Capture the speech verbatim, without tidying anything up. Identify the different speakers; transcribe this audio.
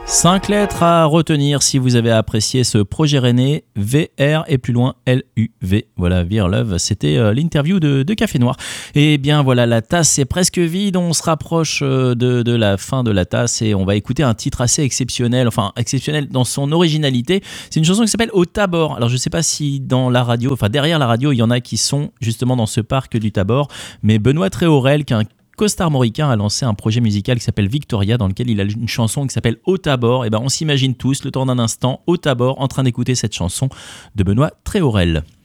Speaker 1: Cinq lettres à retenir si vous avez apprécié ce projet rennais, V R et plus loin L U V. Voilà, Veer Love, c'était euh, l'interview de, de Café Noir. Et bien voilà, la tasse est presque vide, on se rapproche euh, de, de la fin de la tasse et on va écouter un titre assez exceptionnel, enfin exceptionnel dans son originalité. C'est une chanson qui s'appelle Au Tabor. Alors je sais pas si dans la radio, enfin derrière la radio, il y en a qui sont justement dans ce parc du Tabor, mais Benoît Tréhorel, qui est un costarmoricain, a lancé un projet musical qui s'appelle Victoria, dans lequel il a une chanson qui s'appelle Au Tabor. Et ben on s'imagine tous, le temps d'un instant, au Tabor, en train d'écouter cette chanson de Benoît Tréhorel.